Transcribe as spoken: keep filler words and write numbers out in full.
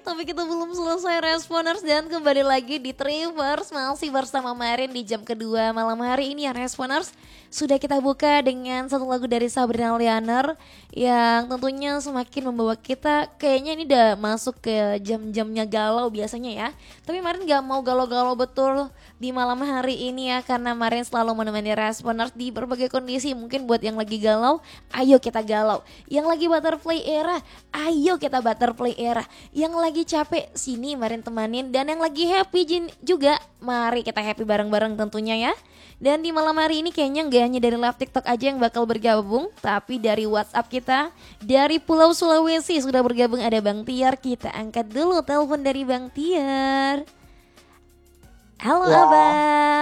tapi kita belum selesai Responers dan kembali lagi di Trivers masih bersama Marin di jam kedua malam hari ini ya Responers. Sudah kita buka dengan satu lagu dari Sabrina Lianer yang tentunya semakin membawa kita kayaknya ini udah masuk ke jam-jamnya galau biasanya ya. Tapi Marin gak mau galau-galau betul di malam hari ini ya karena Marin selalu menemani Responers di berbagai kondisi. Mungkin buat yang lagi galau, ayo kita galau. Yang lagi butterfly era, ayo kita butterfly era. Yang lagi capek, sini Marin temanin. Dan yang lagi happy Jin juga, mari kita happy bareng-bareng tentunya ya. Dan di malam hari ini kayaknya gak hanya dari live TikTok aja yang bakal bergabung, tapi dari WhatsApp kita, dari Pulau Sulawesi sudah bergabung ada Bang Tiar. Kita angkat dulu telepon dari Bang Tiar. Halo Ya. Abang.